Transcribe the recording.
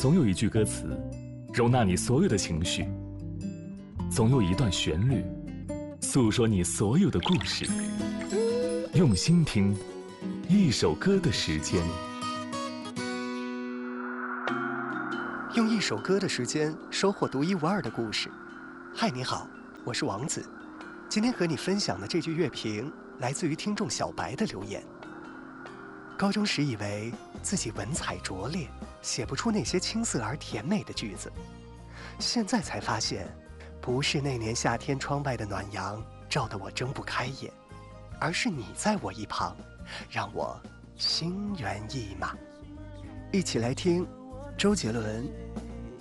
总有一句歌词，容纳你所有的情绪；总有一段旋律，诉说你所有的故事。用心听，一首歌的时间。 用一首歌的时间，收获独一无二的故事。嗨，你好，我是王子。今天和你分享的这句乐评，来自于听众小白的留言。高中时以为自己文采拙劣，写不出那些青涩而甜美的句子，现在才发现，不是那年夏天窗外的暖阳照得我睁不开眼，而是你在我一旁，让我心猿意马。一起来听周杰伦《